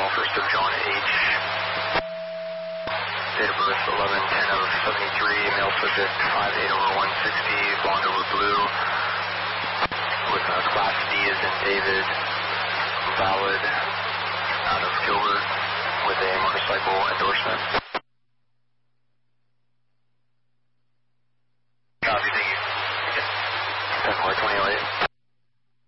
first of John H. Date of birth 11/10 of 73, male subject 5'8" blonde over blue, with class D as in David, valid, out of Gilbert, with a motorcycle endorsement.